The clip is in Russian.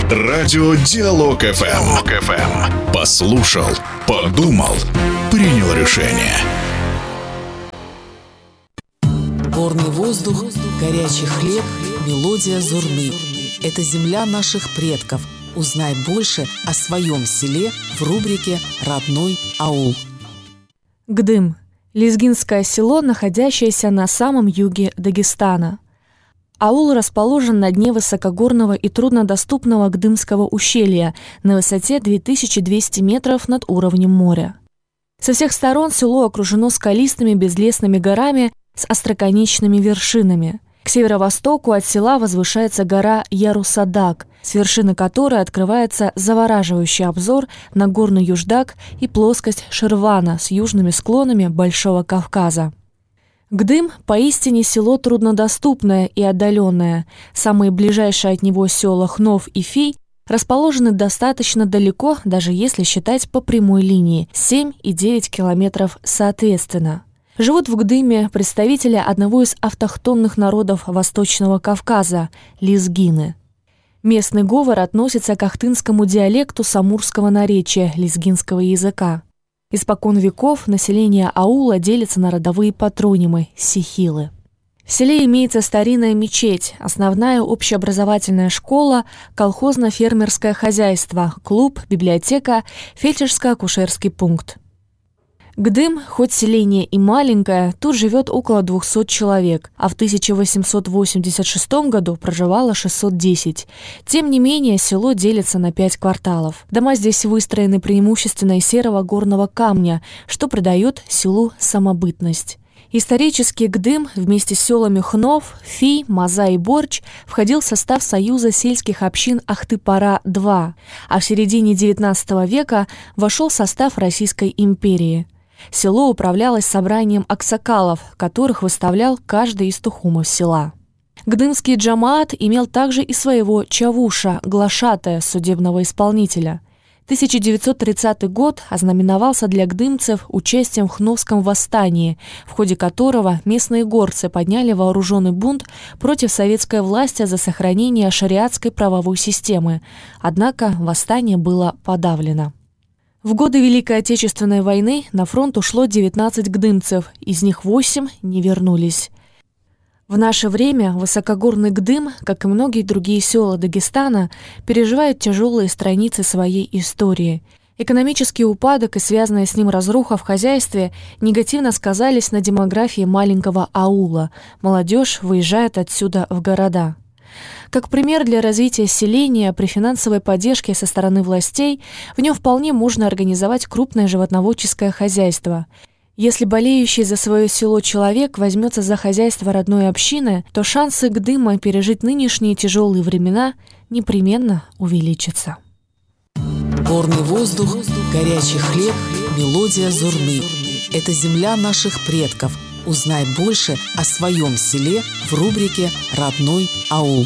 Радио Диалог ФМ. Послушал, подумал, принял решение. Горный воздух, горячий хлеб, мелодия зурны. Это земля наших предков. Узнай больше о своем селе в рубрике «Родной аул». Гдым – лезгинское село, находящееся на самом юге Дагестана. Аул расположен на дне высокогорного и труднодоступного Гдымского ущелья на высоте 2200 метров над уровнем моря. Со всех сторон село окружено скалистыми безлесными горами с остроконечными вершинами. К северо-востоку от села возвышается гора Ярусадак, с вершины которой открывается завораживающий обзор на горный Юждак и плоскость Ширвана с южными склонами Большого Кавказа. Гдым поистине село труднодоступное и отдаленное. Самые ближайшие от него села Хнов и Фий расположены достаточно далеко, даже если считать по прямой линии – 7 и 9 километров соответственно. Живут в Гдыме представители одного из автохтонных народов Восточного Кавказа – лезгины. Местный говор относится к ахтынскому диалекту самурского наречия лезгинского языка. Испокон веков население аула делится на родовые патронимы – сихилы. В селе имеется старинная мечеть, основная общеобразовательная школа, колхозно-фермерское хозяйство, клуб, библиотека, фельдшерско-акушерский пункт. Гдым, хоть селение и маленькое, тут живет около 200 человек, а в 1886 году проживало 610. Тем не менее, село делится на 5 кварталов. Дома здесь выстроены преимущественно из серого горного камня, что придает селу самобытность. Исторически Гдым вместе с селами Хнов, Фий, Маза и Борч входил в состав Союза сельских общин Ахты-Пара-2, а в середине XIX века вошел в состав Российской империи. Село управлялось собранием аксакалов, которых выставлял каждый из тухумов села. Гдымский джамаат имел также и своего чавуша, глашатая, судебного исполнителя. 1930 год ознаменовался для гдымцев участием в Хновском восстании, в ходе которого местные горцы подняли вооруженный бунт против советской власти за сохранение шариатской правовой системы. Однако восстание было подавлено. В годы Великой Отечественной войны на фронт ушло 19 гдымцев, из них 8 не вернулись. В наше время высокогорный Гдым, как и многие другие села Дагестана, переживает тяжелые страницы своей истории. Экономический упадок и связанная с ним разруха в хозяйстве негативно сказались на демографии маленького аула. Молодежь выезжает отсюда в города. Как пример для развития селения при финансовой поддержке со стороны властей в нем вполне можно организовать крупное животноводческое хозяйство. Если болеющий за свое село человек возьмется за хозяйство родной общины, то шансы Гдыма пережить нынешние тяжелые времена непременно увеличатся. Горный воздух, горячий хлеб, мелодия зурны. Это земля наших предков. Узнай больше о своем селе в рубрике «Родной аул».